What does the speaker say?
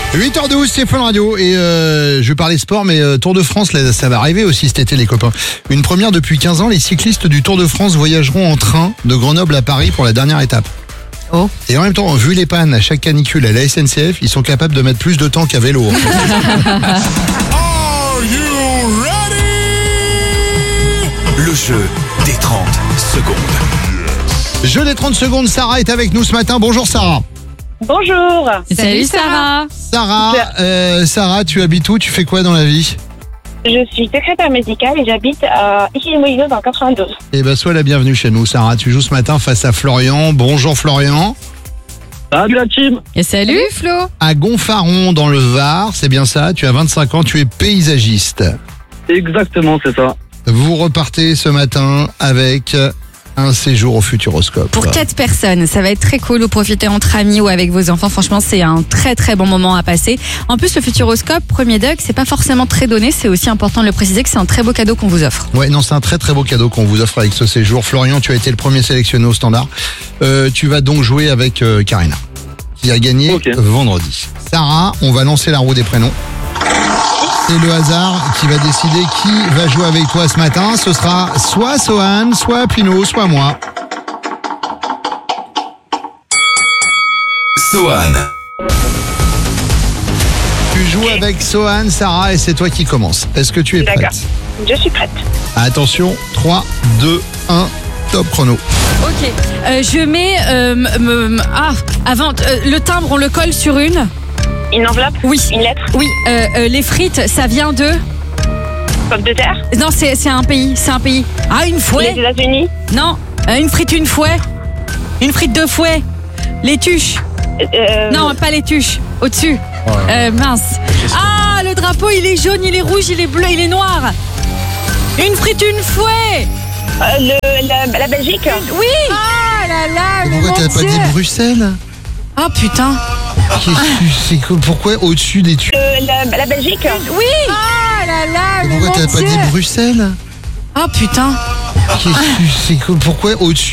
8h12, c'est Fun Radio et je parlais sport, mais Tour de France, là, ça va arriver aussi cet été les copains. Une première depuis 15 ans, les cyclistes du Tour de France voyageront en train de Grenoble à Paris pour la dernière étape. Oh. Et en même temps, vu les pannes à chaque canicule à la SNCF, ils sont capables de mettre plus de temps qu'à vélo. Are you ready? Le jeu des 30 secondes. Jeu des 30 secondes, Sarah est avec nous ce matin. Bonjour Sarah. Bonjour. Salut Sarah. Sarah, tu habites où? Tu fais quoi dans la vie? Je suis secrétaire médicale et j'habite à Issy-les-Moulineaux dans le 92. Eh ben, sois la bienvenue chez nous, Sarah. Tu joues ce matin face à Florian. Bonjour Florian. Salut la team. Et salut Flo. À Gonfaron dans le Var, c'est bien ça. Tu as 25 ans, tu es paysagiste. Exactement, c'est ça. Vous repartez ce matin avec un séjour au Futuroscope. Pour 4 personnes, ça va être très cool. Vous profitez entre amis ou avec vos enfants. Franchement, c'est un très très bon moment à passer. En plus, le Futuroscope, premier deck, c'est pas forcément très donné. C'est aussi important de le préciser que c'est un très beau cadeau qu'on vous offre. Ouais, non, c'est un très très beau cadeau qu'on vous offre avec ce séjour. Florian, tu as été le premier sélectionné au standard. Tu vas donc jouer avec Karina, qui a gagné vendredi. Sarah, on va lancer la roue des prénoms. C'est le hasard qui va décider qui va jouer avec toi ce matin. Ce sera soit Sohan, soit Pino, soit moi. Sohan. Tu joues avec Sohan, Sarah, et c'est toi qui commence. Est-ce que tu es D'accord. prête? Je suis prête. Attention, 3, 2, 1, top chrono. Ok. Je mets avant le timbre, on le colle sur une. Une enveloppe? Oui. Une lettre? Oui. Les frites, ça vient de. Pomme de terre? Non, c'est un pays. C'est un pays. Ah, une fouet. Les États-Unis? Non. Une frite, une fouet. Une frite de fouet. Les tuches. Non, pas les tuches. Au-dessus. Mince. Ah, le drapeau, il est jaune, il est rouge, il est bleu, il est noir. Une frite, une fouet. La Belgique? Oui. Ah là là, mais Pourquoi mon t'as pas Dieu. dit Bruxelles? Ah putain. Pourquoi au-dessus des tuches? La Belgique? Oui. Ah là là, mais Pourquoi mon t'as pas Dieu. dit Bruxelles? Ah putain. Pourquoi au-dessus